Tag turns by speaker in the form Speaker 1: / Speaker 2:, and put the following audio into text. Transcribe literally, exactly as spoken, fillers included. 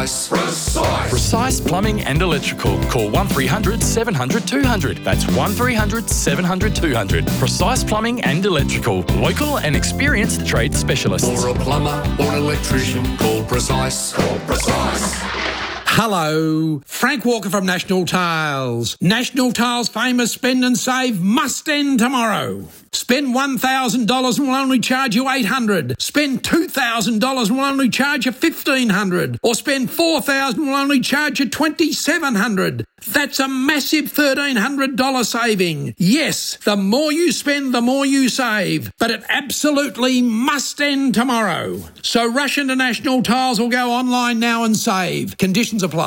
Speaker 1: Precise. Precise.
Speaker 2: Precise Plumbing and Electrical. Call one three hundred seven hundred two hundred. That's one three hundred seven hundred two hundred. Precise Plumbing and Electrical. Local and experienced trade specialists.
Speaker 1: For a plumber or an electrician, call Precise. Call Precise.
Speaker 3: Hello, Frank Walker from National Tiles. National Tiles' famous spend and save must end tomorrow. Spend one thousand dollars and we'll only charge you eight hundred dollars. Spend two thousand dollars and we'll only charge you fifteen hundred dollars. Or spend four thousand dollars and we'll only charge you twenty-seven hundred dollars. That's a massive thirteen hundred dollars saving. Yes, the more you spend, the more you save. But it absolutely must end tomorrow. So rush into National Tiles or go online now and save. Conditions apply.